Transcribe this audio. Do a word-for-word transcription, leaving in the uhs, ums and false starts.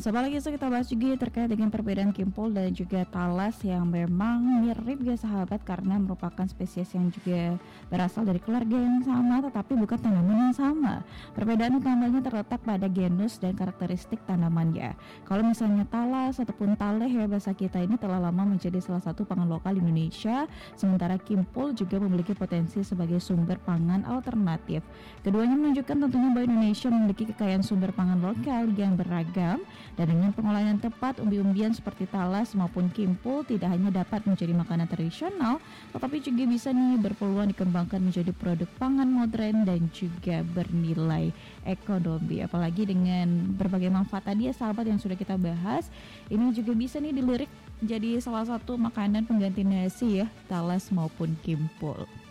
sahabat lagi kita bahas juga terkait dengan perbedaan kimpul dan juga talas yang memang mirip ya sahabat, karena merupakan spesies yang juga berasal dari keluarga yang sama tetapi bukan tanaman yang sama. Perbedaan utamanya terletak pada genus dan karakteristik tanamannya. Kalau misalnya talas ataupun taleh ya bahasa kita ini telah lama menjadi salah satu pangan lokal Indonesia, sementara kimpul juga memiliki potensi sebagai sumber pangan alternatif. Keduanya menunjukkan tentunya bahwa Indonesia memiliki kekayaan sumber pangan lokal yang beragam, dan dengan pengolahan yang tepat, umbi-umbian seperti talas maupun kimpul tidak hanya dapat menjadi makanan tradisional, tetapi juga bisa nih berpeluang dikembangkan menjadi produk pangan modern dan juga bernilai ekonomi. Apalagi dengan berbagai manfaat tadi ya sahabat yang sudah kita bahas, ini juga bisa nih dilirik jadi salah satu makanan pengganti nasi ya, talas maupun kimpul.